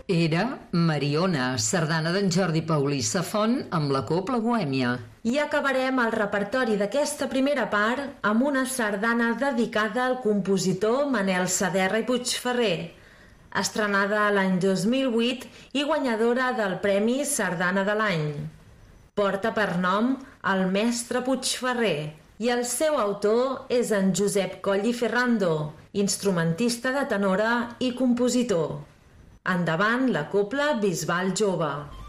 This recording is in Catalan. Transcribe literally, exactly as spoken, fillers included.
Era Mariona, sardana d'en Jordi Paulí Safont amb la Cobla Bohèmia. I acabarem el repertori d'aquesta primera part amb una sardana dedicada al compositor Manel Saderra i Puigferrer, estrenada l'any dos mil vuit i guanyadora del Premi Sardana de l'Any. Porta per nom El Mestre Puigferrer i el seu autor és en Josep Coll i Ferrando, instrumentista de tenora i compositor. Endavant la Cobla Bisbal Jove.